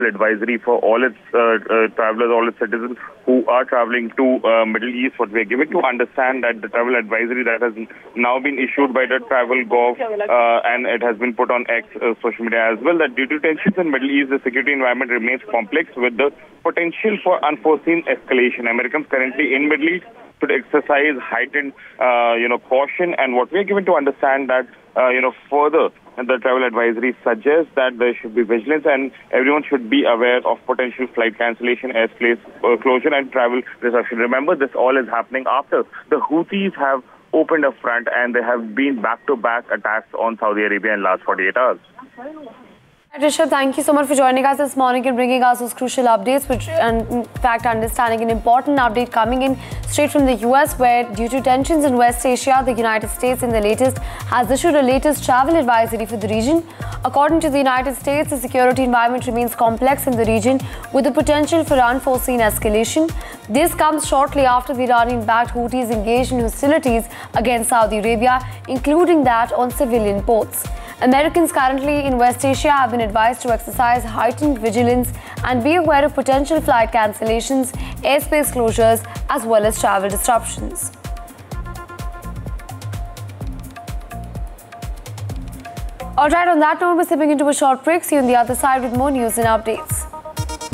advisory for all its travelers, all its citizens who are traveling to Middle East. What we are given to understand that the travel advisory that has now been issued by the Travel.gov and it has been put on X social media as well, that due to tensions in Middle East, the security environment remains complex with the potential for unforeseen escalation. Americans currently in Middle East should exercise heightened, caution. And what we are given to understand that, further, the travel advisory suggests that there should be vigilance and everyone should be aware of potential flight cancellation, airspace closure and travel disruption. Remember, this all is happening after the Houthis have opened a front and there have been back-to-back attacks on Saudi Arabia in the last 48 hours. Rishabh, thank you so much for joining us this morning and bringing us those crucial updates, and in fact understanding an important update coming in straight from the US, where due to tensions in West Asia, the United States has issued a latest travel advisory for the region. According to the United States, the security environment remains complex in the region with the potential for unforeseen escalation. This comes shortly after the Iranian-backed Houthis engaged in hostilities against Saudi Arabia, including that on civilian ports. Americans currently in West Asia have been advised to exercise heightened vigilance and be aware of potential flight cancellations, airspace closures, as well as travel disruptions. Alright, on that note, we're stepping into a short break. See you on the other side with more news and updates.